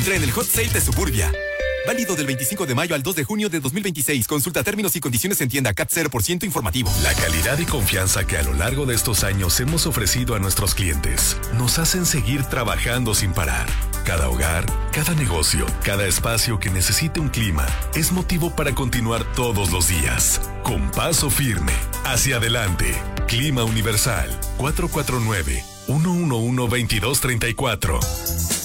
Tren el Hot Sale de Suburbia. Válido del 25 de mayo al 2 de junio de 2026. Consulta términos y condiciones en tienda. CAT 0% informativo. La calidad y confianza que a lo largo de estos años hemos ofrecido a nuestros clientes nos hacen seguir trabajando sin parar. Cada hogar, cada negocio, cada espacio que necesite un clima es motivo para continuar todos los días. Con paso firme. Hacia adelante. Clima Universal. 449-111-2234.